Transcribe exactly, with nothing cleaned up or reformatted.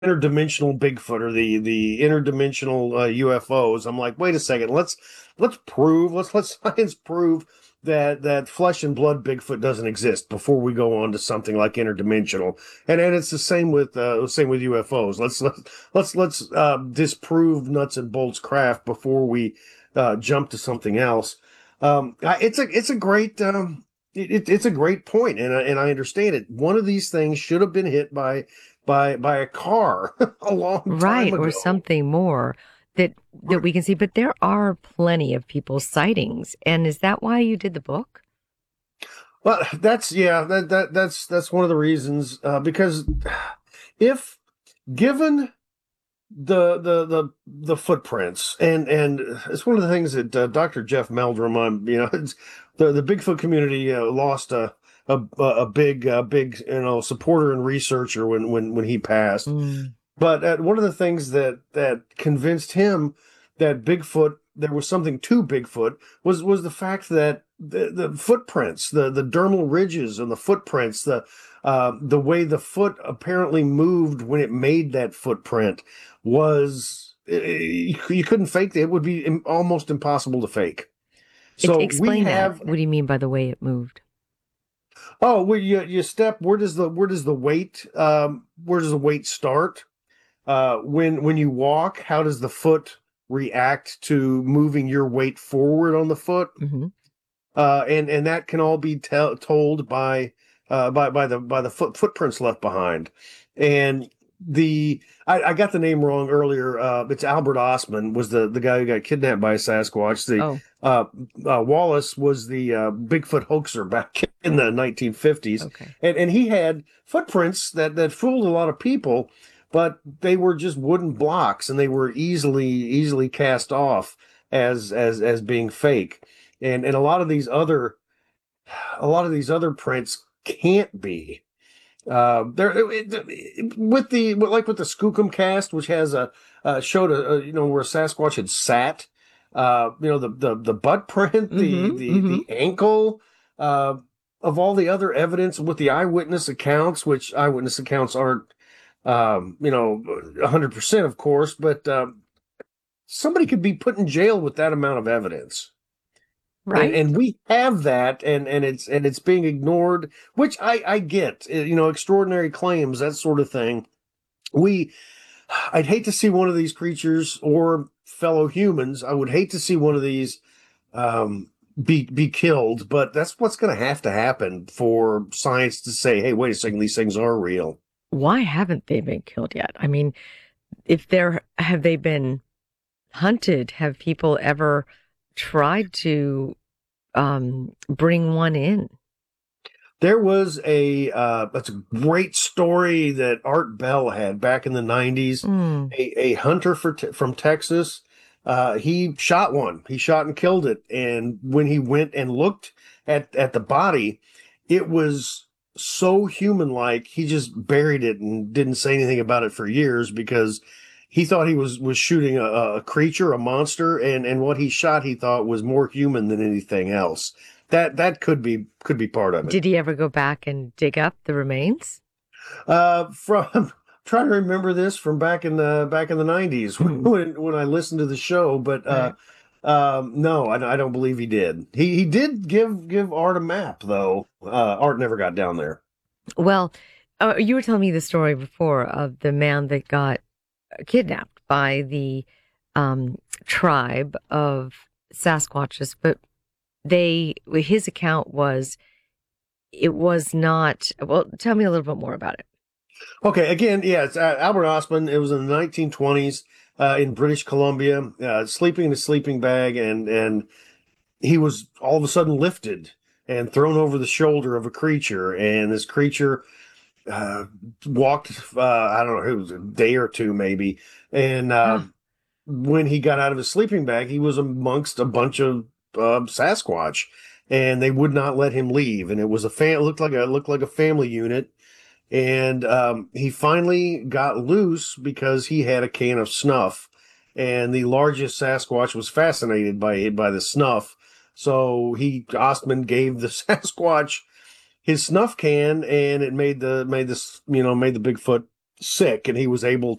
interdimensional Bigfoot or the the interdimensional uh, U F Os. I'm like, wait a second, let's let's prove, let's let science prove that that flesh and blood Bigfoot doesn't exist before we go on to something like interdimensional. And and it's the same with uh, same with U F Os. Let's let's let's let's uh, disprove nuts and bolts craft before we uh, jump to something else. Um, it's a it's a great um, it, it's a great point, and I, and I understand it. One of these things should have been hit by by by a car a long time Right, or ago. something more that that we can see. But there are plenty of people's sightings. And is that why you did the book? Well, that's yeah, that that that's that's one of the reasons uh, because if given the the the the footprints and and it's one of the things that uh, Doctor Jeff Meldrum, um, you know, it's, the the Bigfoot community uh, lost a a a big uh, big you know supporter and researcher when when when he passed. Mm. But uh, one of the things that that convinced him that Bigfoot there was something to Bigfoot was was the fact that the, the footprints, the the dermal ridges and the footprints, the uh, the way the foot apparently moved when it made that footprint was eh, you couldn't fake it. It would be almost impossible to fake. It, So we explain that. have What do you mean by the way it moved? oh, well, you you step. Where does the where does the weight um where does the weight start? Uh, when when you walk, how does the foot react to moving your weight forward on the foot? Hmm. Uh, and and that can all be tell told by uh, by by the by the foot footprints left behind. And the I, I got the name wrong earlier. Uh, it's Albert Osman was the the guy who got kidnapped by a Sasquatch. The Oh, uh, uh, Wallace was the uh, Bigfoot hoaxer back in the nineteen fifties, okay. and and he had footprints that that fooled a lot of people, but they were just wooden blocks, and they were easily easily cast off as as as being fake. And and a lot of these other a lot of these other prints can't be. Uh, there with the like with the Skookum cast, which has a uh, showed a, a you know where Sasquatch had sat. Uh, you know the the the butt print, the Hmm. the Hmm. the ankle. Uh, of all the other evidence with the eyewitness accounts, which eyewitness accounts aren't um, you know a hundred percent, of course, but um, somebody could be put in jail with that amount of evidence. And Right? and we have that, and and it's and it's being ignored, which I I get, uh, you know, extraordinary claims, that sort of thing. We, I'd hate to see one of these creatures or fellow humans. I would hate to see one of these um, be be killed, but that's what's going to have to happen for science to say, hey, wait a second, these things are real. Why haven't they been killed yet? I mean, if there have they been hunted? Have people ever tried to um, bring one in? There was a uh, that's a great story that Art Bell had back in the nineties. Mm. A, a hunter for te- from Texas, uh, he shot one. He shot and killed it. And when he went and looked at at the body, it was so human-like. He just buried it and didn't say anything about it for years because he thought he was was shooting a, a creature, a monster, and and what he shot he thought was more human than anything else. That that could be could be part of it. Did he ever go back and dig up the remains? Uh, from trying to remember this from back in the back in the nineties Mm. when when I listened to the show, but uh, Right. um, no, I, I don't believe he did. He he did give give Art a map though. Uh, Art never got down there. Well, uh, you were telling me the story before of the man that got kidnapped by the um, tribe of Sasquatches, but they his account was it was not. Well, tell me a little bit more about it. Okay, again, yeah, it's uh, Albert Osman. It was in the nineteen twenties uh, in British Columbia, uh, sleeping in a sleeping bag, and and he was all of a sudden lifted and thrown over the shoulder of a creature, and this creature uh, walked. Uh, I don't know, it was a day or two maybe, and uh, Huh. when he got out of his sleeping bag, he was amongst a bunch of uh, Sasquatch, and they would not let him leave. And it was a fan. Looked like a looked like a family unit. And um, he finally got loose because he had a can of snuff, and the largest Sasquatch was fascinated by by the snuff. So he Ostman gave the Sasquatch his snuff can, and it made the made this you know made the Bigfoot sick and he was able